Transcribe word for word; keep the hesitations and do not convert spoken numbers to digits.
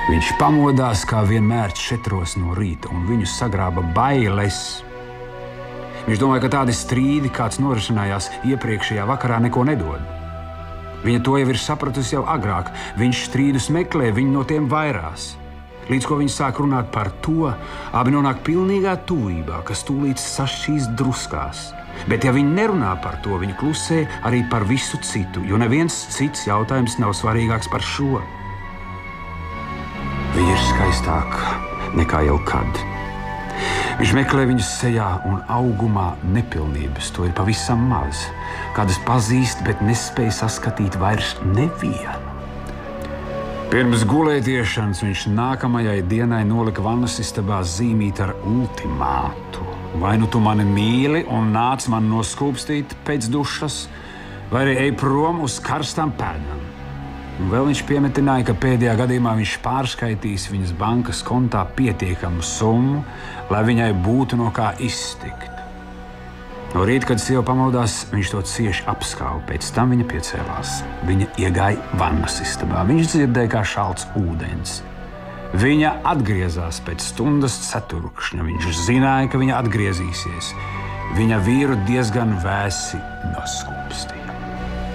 Viņš pamodās kā vienmēr četros no rīta, un viņu sagrāba bailes. Viņš domāja, ka tādi strīdi, kāds norisinājās iepriekšējā vakarā, neko nedod. Viņa to jau ir sapratusi jau agrāk. Viņš strīdus meklē, viņi no tiem vairās. Līdz ko viņi sāk runāt par to, abi nonāk pilnīgā tuvībā, kas tūlīt sašķīs druskās. Bet ja viņi nerunā par to, viņi klusē arī par visu citu, jo neviens cits jautājums nav svarīgāks par šo. Viņa ir skaistāka nekā jau kad. Viņš meklē viņas sejā un augumā nepilnības, to ir pavisam maz, kādas pazīst, bet nespēj saskatīt vairs nevienu. Pirms gulētiešanas viņš nākamajai dienai nolika vannas istabā zīmīt ar ultimātu. Vai nu tu mani mīli un nāc man noskūpstīt pēc dušas, vai arī ej prom uz karstām pēdām. Un vēl viņš piemetināja, ka pēdējā gadījumā viņš pārskaitīs viņas bankas kontā pietiekamu summu, lai viņai būtu no kā iztikt. No rīta, kad sieva pamodās, viņš to cieši apskauja, pēc tam viņa piecēlās. Viņa iegāja vannas istabā. Viņš dzirdēja kā šalts ūdens. Viņa atgriezās pēc stundas ceturkšņa. Viņš zināja, ka viņa atgriezīsies. Viņa vīru diezgan vēsi noskūpstīja.